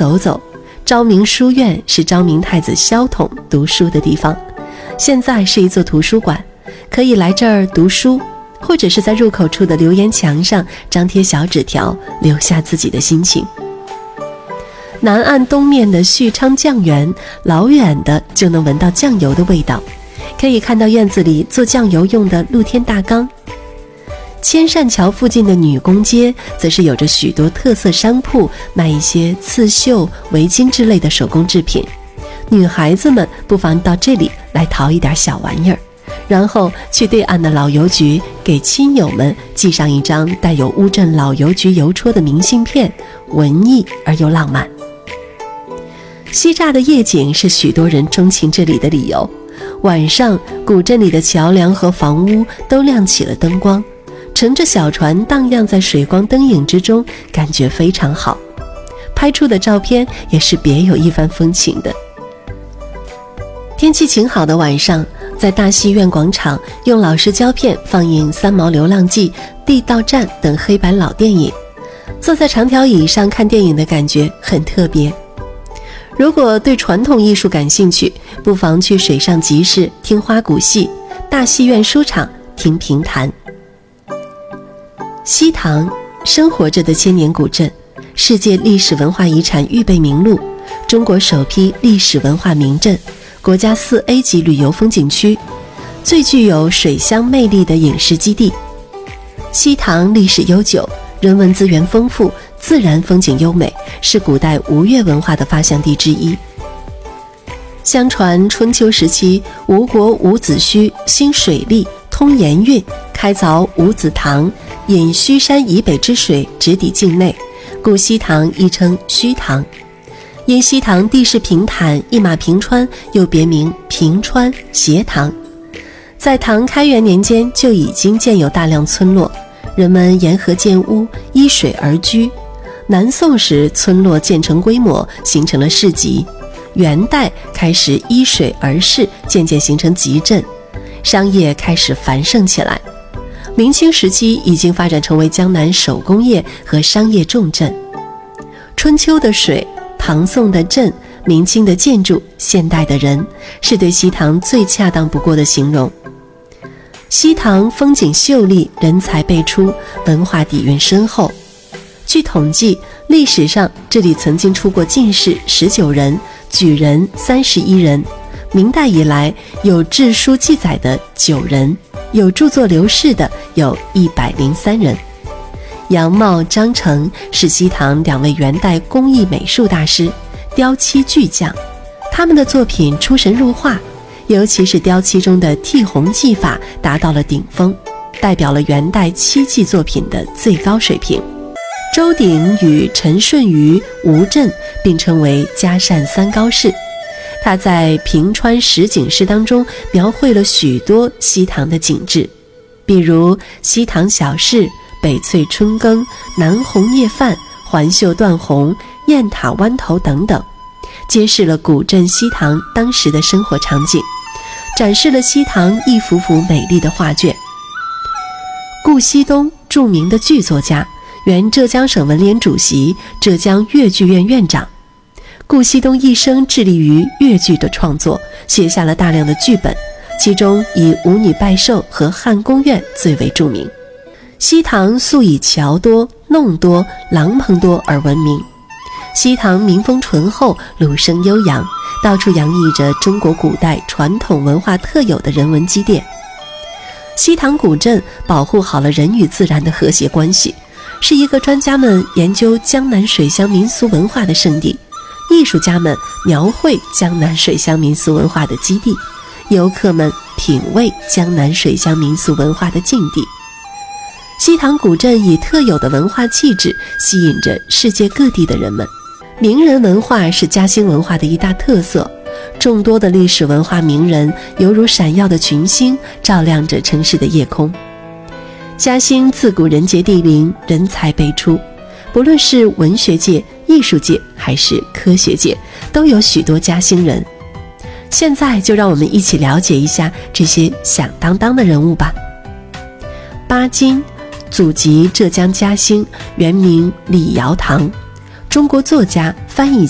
走走。昭明书院是昭明太子萧统读书的地方，现在是一座图书馆，可以来这儿读书，或者是在入口处的留言墙上张贴小纸条，留下自己的心情。南岸东面的旭昌酱园，老远的就能闻到酱油的味道，可以看到院子里做酱油用的露天大缸。千善桥附近的女工街则是有着许多特色商铺，卖一些刺绣、围巾之类的手工制品。女孩子们不妨到这里来淘一点小玩意儿，然后去对岸的老邮局给亲友们寄上一张带有乌镇老邮局邮戳的明信片，文艺而又浪漫。西栅的夜景是许多人钟情这里的理由，晚上古镇里的桥梁和房屋都亮起了灯光，乘着小船荡漾在水光灯影之中，感觉非常好，拍出的照片也是别有一番风情的。天气晴好的晚上，在大戏院广场用老式胶片放映《三毛流浪记》、《地道战》等黑白老电影，坐在长条椅上看电影的感觉很特别。如果对传统艺术感兴趣，不妨去水上集市听花鼓戏，大戏院书场听评弹。西塘，生活着的千年古镇，世界历史文化遗产预备名录，中国首批历史文化名镇，国家4A 级旅游风景区，最具有水乡魅力的影视基地。西塘历史悠久，人文资源丰富，自然风景优美，是古代吴越文化的发祥地之一。相传春秋时期，吴国伍子胥兴水利，通盐运，开凿伍子塘，引胥山以北之水直抵境内，故西塘亦称胥塘。因西塘地势平坦，一马平川，又别名平川斜塘。在唐开元年间就已经建有大量村落，人们沿河建屋，依水而居。南宋时村落建成规模，形成了市集。元代开始依水而市，渐渐形成集镇，商业开始繁盛起来。明清时期已经发展成为江南手工业和商业重镇。春秋的水，唐宋的镇，明清的建筑，现代的人，是对西塘最恰当不过的形容。西塘风景秀丽，人才辈出，文化底蕴深厚。据统计，历史上这里曾经出过进士19人，举人31人，明代以来有志书记载的9人，有著作留世的有103人。杨茂、张成是西塘2位元代工艺美术大师，雕漆巨匠，他们的作品出神入化，尤其是雕漆中的剔红技法达到了顶峰，代表了元代漆器作品的最高水平。周鼎与陈顺瑜、吴镇并称为嘉善3高士。他在平川实景诗当中描绘了许多西塘的景致，比如西塘小市、北翠春耕、南红叶饭、环袖断红、雁塔湾头等等，揭示了古镇西塘当时的生活场景，展示了西塘一幅幅美丽的画卷。顾惜东，著名的剧作家，原浙江省文联主席，浙江粤剧院院长。顾惜东一生致力于粤剧的创作，写下了大量的剧本，其中以《舞女拜寿》和《汉宫苑》最为著名。西塘素以桥多、弄多、廊棚多而闻名。西塘民风淳厚，鲁声悠扬，到处洋溢着中国古代传统文化特有的人文积淀。西塘古镇保护好了人与自然的和谐关系，是一个专家们研究江南水乡民俗文化的圣地，艺术家们描绘江南水乡民俗文化的基地，游客们品味江南水乡民俗文化的境地。西塘古镇以特有的文化气质吸引着世界各地的人们。名人文化是嘉兴文化的一大特色，众多的历史文化名人犹如闪耀的群星，照亮着城市的夜空。嘉兴自古人杰地灵，人才辈出，不论是文学界、艺术界还是科学界，都有许多嘉兴人。现在就让我们一起了解一下这些响当当的人物吧。巴金，祖籍浙江嘉兴，原名李尧堂，中国作家、翻译家。